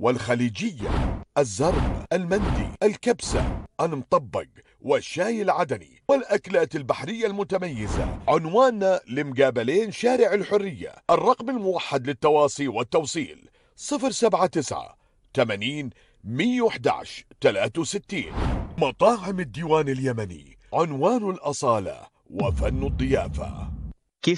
والخليجية، الزرب، المندي، الكبسة، المطبق، والشاي العدني، والأكلات البحرية المتميزة. عنواننا لمقابلين شارع الحرية. الرقم الموحد للتواصي والتوصيل 079 80 111 63. مطاعم الديوان اليمني، عنوان الأصالة وفن الضيافة.